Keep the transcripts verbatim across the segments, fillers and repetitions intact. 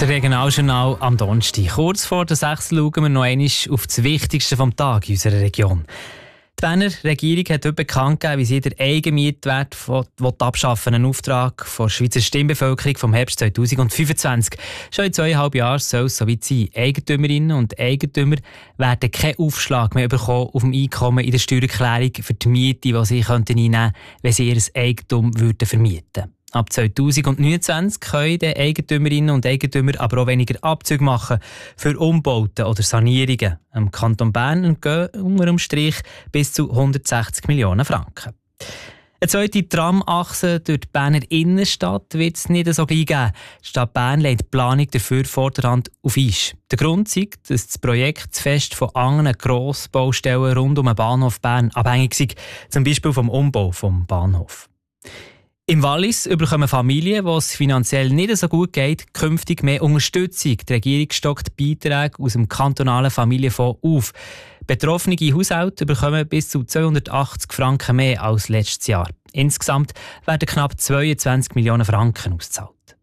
Das Regionaljournal am Donnerstag. Kurz vor der sechs schauen wir noch einmal auf das Wichtigste vom Tag in unserer Region. Die Berner Regierung hat heute bekannt gegeben, wie sie den Eigenmietwert abschaffen will. Ein Auftrag der Schweizer Stimmbevölkerung vom Herbst zwanzig fünfundzwanzig. Schon in zweieinhalb Jahren soll es soweit sein. Eigentümerinnen und Eigentümer werden keinen Aufschlag mehr bekommen auf dem Einkommen in der Steuererklärung für die Miete, die sie einnehmen könnten, wenn sie ihr Eigentum würden vermieten würden. Ab zwanzig neunundzwanzig können die Eigentümerinnen und Eigentümer aber auch weniger Abzüge machen für Umbauten oder Sanierungen. Im Kanton Bern entgehen unter dem Strich bis zu hundertsechzig Millionen Franken. Eine zweite Tramachse durch die Berner Innenstadt wird es nicht so gleich geben. Die Stadt Bern legt die Planung dafür vorderhand auf Eis. Der Grund ist, dass das Projekt zu fest von anderen Grossbaustellen rund um den Bahnhof Bern abhängig ist, zum Beispiel vom Umbau des Bahnhofs. Im Wallis bekommen Familien, wo es finanziell nicht so gut geht, künftig mehr Unterstützung. Die Regierung stockt Beiträge aus dem kantonalen Familienfonds auf. Betroffene Haushalte bekommen bis zu zweihundertachtzig Franken mehr als letztes Jahr. Insgesamt werden knapp zweiundzwanzig Millionen Franken ausgezahlt.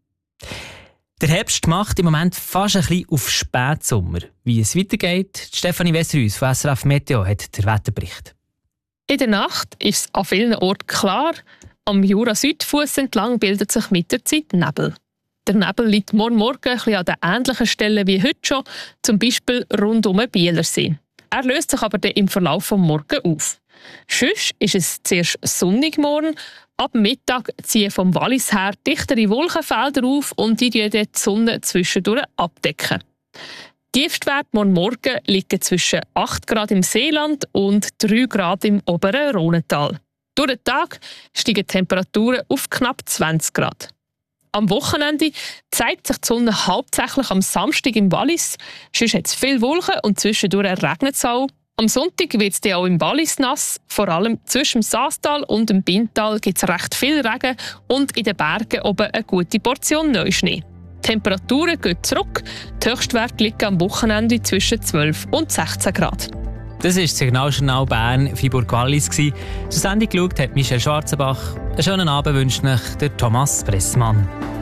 Der Herbst macht im Moment fast ein bisschen auf Spätsommer. Wie es weitergeht, Stefanie Wesserhuis von S R F Meteo hat den Wetterbericht. In der Nacht ist es an vielen Orten klar. Am Jura-Südfuss entlang bildet sich mit der Zeit Nebel. Der Nebel liegt morgen Morgen ein bisschen an den ähnlichen Stellen wie heute schon, zum Beispiel rund um den Bielersee. Er löst sich aber dann im Verlauf des Morgens auf. Sonst ist es zuerst sonnig morgen. Ab Mittag ziehen vom Wallis her dichtere Wolkenfelder auf und die die die Sonne zwischendurch abdecken. Die Tiefstwerte morgen Morgen liegen zwischen acht Grad im Seeland und drei Grad im oberen Rhonental. Durch den Tag steigen die Temperaturen auf knapp zwanzig Grad. Am Wochenende zeigt sich die Sonne hauptsächlich am Samstag im Wallis. Sonst hat es viele Wolken und zwischendurch regnet es auch. Am Sonntag wird es dann auch im Wallis nass. Vor allem zwischen dem Saastal und dem Bintal gibt es recht viel Regen und in den Bergen oben eine gute Portion Neuschnee. Die Temperaturen gehen zurück. Die Höchstwerte liegen am Wochenende zwischen zwölf und sechzehn Grad. Das war das Signaljournal Bern Fribourg-Wallis. Zur Sendung geschaut hat Michel Schwarzenbach. Einen schönen Abend wünscht euch der Thomas Pressmann.